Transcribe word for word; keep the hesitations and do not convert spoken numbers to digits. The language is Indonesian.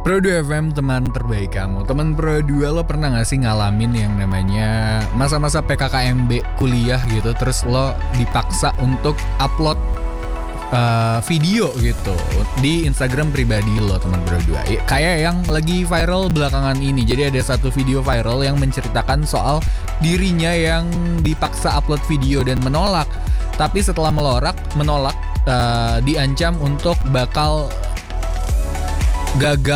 Pro dua F M, teman terbaik kamu. Teman Pro dua, lo pernah gak sih ngalamin yang namanya masa-masa P K K M B kuliah gitu, terus lo dipaksa untuk upload uh, video gitu di Instagram pribadi lo, teman Pro dua. Kayak yang lagi viral belakangan ini. Jadi ada satu video viral yang menceritakan soal dirinya yang dipaksa upload video dan menolak. Tapi setelah melorak, menolak uh, diancam untuk bakal gagal